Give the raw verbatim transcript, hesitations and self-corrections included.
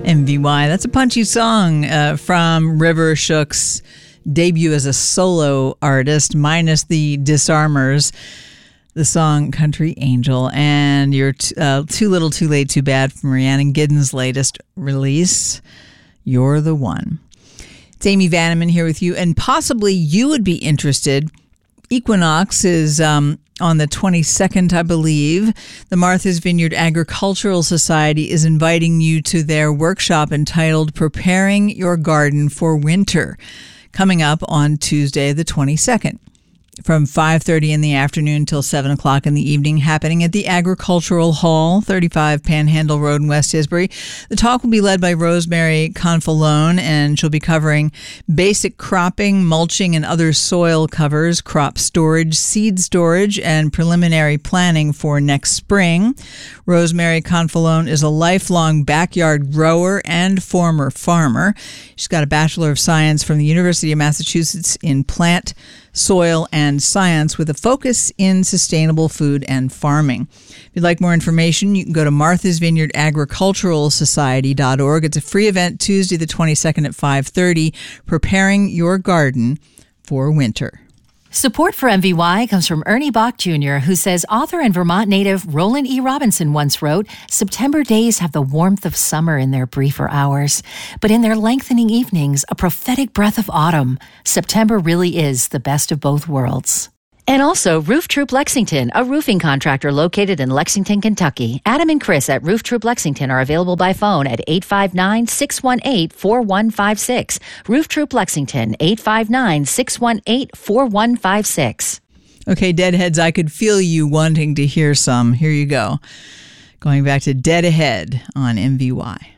M V Y. That's a punchy song uh, from River Shook's debut as a solo artist, minus the Disarmers. The song Country Angel, and your t- uh, Too Little, Too Late, Too Bad from Rhiannon Giddens' latest release, You're the One. It's Amy Vanneman here with you, and possibly you would be interested. Equinox is um, on the twenty-second, I believe. The Martha's Vineyard Agricultural Society is inviting you to their workshop entitled Preparing Your Garden for Winter, coming up on Tuesday the twenty-second. From five thirty in the afternoon till seven o'clock in the evening, happening at the Agricultural Hall, thirty-five Panhandle Road in West Tisbury. The talk will be led by Rosemary Confalone, and she'll be covering basic cropping, mulching, and other soil covers, crop storage, seed storage, and preliminary planning for next spring. Rosemary Confalone is a lifelong backyard grower and former farmer. She's got a Bachelor of Science from the University of Massachusetts in plant, soil, and science with a focus in sustainable food and farming. If you'd like more information, you can go to marthas vineyard agricultural society dot org. It's a free event Tuesday the twenty-second at five thirty, Preparing Your Garden for Winter. Support for M V Y comes from Ernie Bach Junior, who says author and Vermont native Roland E. Robinson once wrote, "September days have the warmth of summer in their briefer hours, but in their lengthening evenings, a prophetic breath of autumn. September really is the best of both worlds." And also, Roof Troop Lexington, a roofing contractor located in Lexington, Kentucky. Adam and Chris at Roof Troop Lexington are available by phone at eight five nine, six one eight, four one five six. Roof Troop Lexington, eight five nine, six one eight, four one five six. Okay, Deadheads, I could feel you wanting to hear some. Here you go. Going back to Dead Ahead on M V Y.